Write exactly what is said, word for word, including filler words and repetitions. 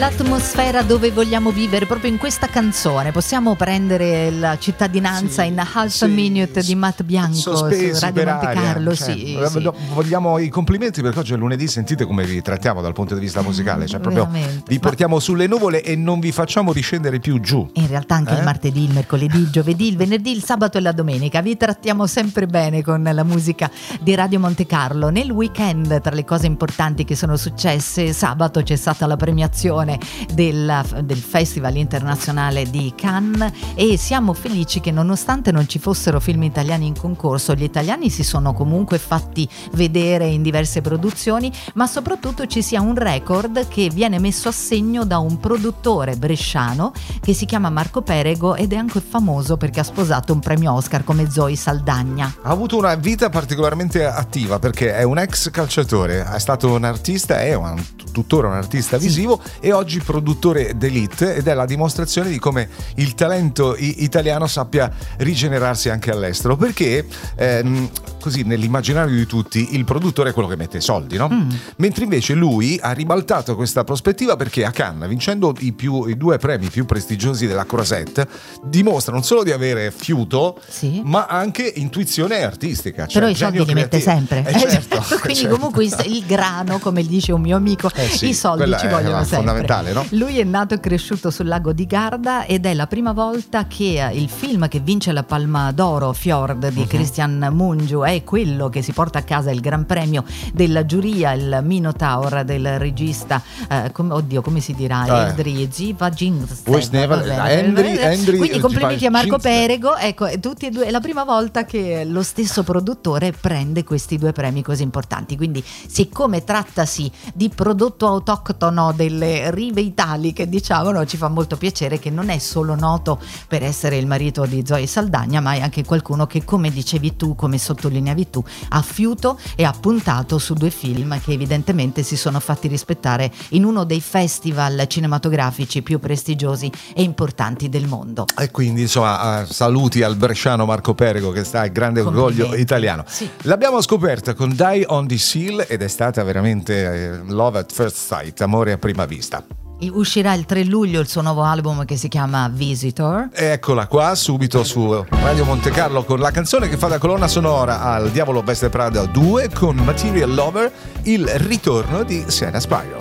L'atmosfera dove vogliamo vivere proprio in questa canzone. Possiamo prendere la cittadinanza sì, in Half sì, a Minute di Matt Bianco su Radio Monte Carlo. Cioè, sì, sì. Vogliamo i complimenti perché oggi è lunedì, sentite come vi trattiamo dal punto di vista musicale, cioè proprio veramente. Vi portiamo Ma... sulle nuvole e non vi facciamo riscendere più giù. In realtà anche eh? il martedì, il mercoledì, il giovedì, il venerdì, il sabato e la domenica vi trattiamo sempre bene con la musica di Radio Monte Carlo. Nel weekend, tra le cose importanti che sono successe, sabato c'è stata la premiazione Del, del Festival Internazionale di Cannes e siamo felici che nonostante non ci fossero film italiani in concorso, gli italiani si sono comunque fatti vedere in diverse produzioni, ma soprattutto ci sia un record che viene messo a segno da un produttore bresciano che si chiama Marco Perego ed è anche famoso perché ha sposato un premio Oscar come Zoe Saldana. Ha avuto una vita particolarmente attiva perché è un ex calciatore, è stato un artista, è un, tuttora un artista visivo sì. e oggi produttore d'élite, ed è la dimostrazione di come il talento i- italiano sappia rigenerarsi anche all'estero, perché ehm, così nell'immaginario di tutti il produttore è quello che mette i soldi, no? Mm. Mentre invece lui ha ribaltato questa prospettiva perché a Cannes, vincendo i, più, i due premi più prestigiosi della Croisette, dimostra non solo di avere fiuto sì. ma anche intuizione artistica, cioè però i soldi li mette sempre eh, certo, quindi certo. comunque il grano, come dice un mio amico, eh sì, i soldi ci vogliono sempre. Fondamentale, no? Lui è nato e cresciuto sul lago di Garda ed è la prima volta che il film che vince la Palma d'Oro, Fjord di uh-huh. Christian Mungiu, è quello che si porta a casa il gran premio della giuria, il Minotaur del regista eh, come, oddio come si dirà eh. Eldri Ginstead. Quindi complimenti a Marco Perego, ecco, tutti e due, è la prima volta che lo stesso produttore prende questi due premi così importanti, quindi siccome trattasi di prodotto autoctono delle rive italiche, diciamo, no, ci fa molto piacere che non è solo noto per essere il marito di Zoe Saldana, ma è anche qualcuno che, come dicevi tu, come sottolineavi tu, ha fiuto e ha puntato su due film che evidentemente si sono fatti rispettare in uno dei festival cinematografici più prestigiosi e importanti del mondo. E quindi insomma saluti al bresciano Marco Perego, che sta al grande orgoglio italiano. Sì. L'abbiamo scoperta con Die on the Seal ed è stata veramente love at first sight, amore a prima vista. Uscirà il tre luglio il suo nuovo album che si chiama Visitor. Eccola qua subito su Radio Monte Carlo con la canzone che fa da colonna sonora al Diavolo Veste Prada due con Material Lover, il ritorno di Sienna Spiro.